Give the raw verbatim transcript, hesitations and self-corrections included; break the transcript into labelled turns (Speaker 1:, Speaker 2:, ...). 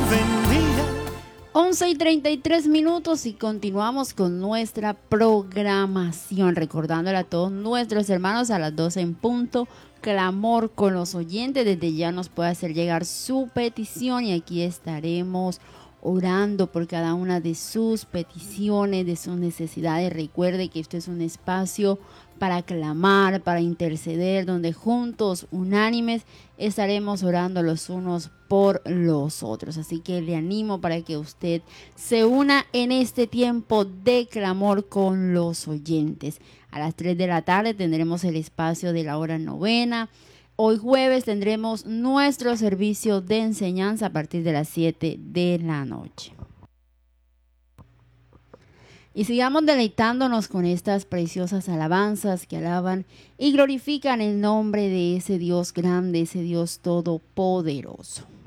Speaker 1: bendiga.
Speaker 2: once y treinta y tres minutos y continuamos con nuestra programación, recordándole a todos nuestros hermanos a las doce en punto, clamor con los oyentes. Desde ya nos puede hacer llegar su petición y aquí estaremos orando por cada una de sus peticiones, de sus necesidades. Recuerde que este es un espacio para clamar, para interceder, donde juntos, unánimes, estaremos orando los unos por los otros. Así que le animo para que usted se una en este tiempo de clamor con los oyentes. A las tres de la tarde tendremos el espacio de la hora novena. Hoy jueves tendremos nuestro servicio de enseñanza a partir de las siete de la noche. Y sigamos deleitándonos con estas preciosas alabanzas que alaban y glorifican el nombre de ese Dios grande, ese Dios todopoderoso.